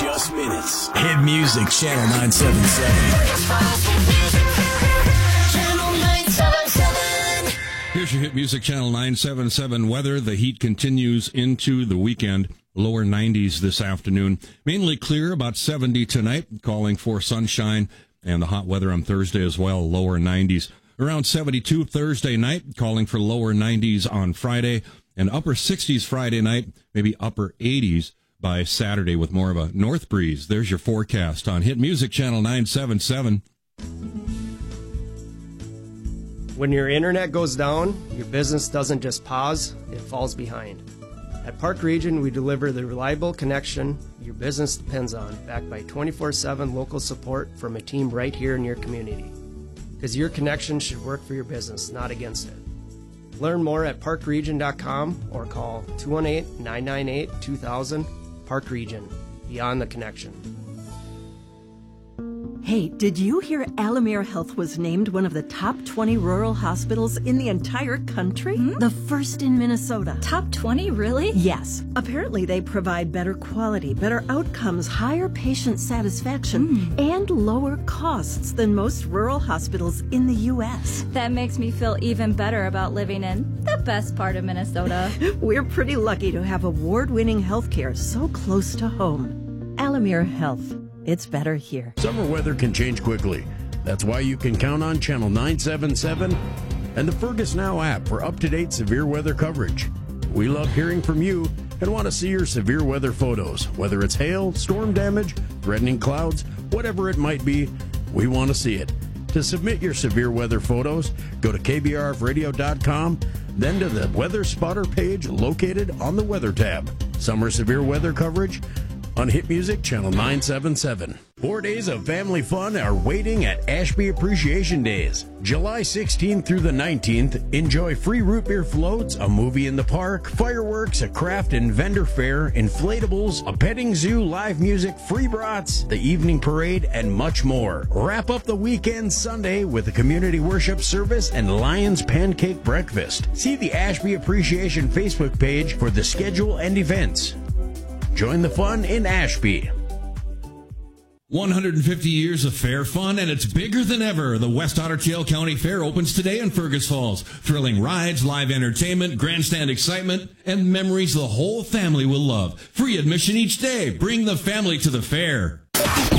just minutes. Hit Music Channel 977. Here's your Hit Music Channel 977 weather. The heat continues into the weekend. Lower 90s this afternoon. Mainly clear, about 70 tonight, calling for sunshine and the hot weather on Thursday as well, lower 90s. Around 72 Thursday night, calling for lower 90s on Friday, and upper 60s Friday night, maybe upper 80s by Saturday with more of a north breeze. There's your forecast on Hit Music Channel 977. When your internet goes down, your business doesn't just pause, it falls behind. At Park Region, we deliver the reliable connection your business depends on, backed by 24/7 local support from a team right here in your community. Because your connection should work for your business, not against it. Learn more at parkregion.com or call 218-998-2000. Park Region, beyond the connection. Hey, did you hear Alamere Health was named one of the top 20 rural hospitals in the entire country? The first in Minnesota. Top 20, really? Yes. Apparently they provide better quality, better outcomes, higher patient satisfaction, and lower costs than most rural hospitals in the U.S. That makes me feel even better about living in the best part of Minnesota. We're pretty lucky to have award-winning healthcare so close to home. Alamere Health. It's better here. Summer weather can change quickly. That's why you can count on Channel 977 and the Fergus Now app for up-to-date severe weather coverage. We love hearing from you and want to see your severe weather photos. Whether it's hail, storm damage, threatening clouds, whatever it might be, we want to see it. To submit your severe weather photos, go to kbrfradio.com, then to the Weather Spotter page located on the Weather tab. Summer severe weather coverage on Hit Music Channel 977. 4 days of family fun are waiting at Ashby Appreciation Days. July 16th through the 19th, enjoy free root beer floats, a movie in the park, fireworks, a craft and vendor fair, inflatables, a petting zoo, live music, free brats, the evening parade, and much more. Wrap up the weekend Sunday with a community worship service and Lions Pancake Breakfast. See the Ashby Appreciation Facebook page for the schedule and events. Join the fun in Ashby. 150 years of fair fun, and it's bigger than ever. The West Otter Tail County Fair opens today in Fergus Falls. Thrilling rides, live entertainment, grandstand excitement, and memories the whole family will love. Free admission each day. Bring the family to the fair.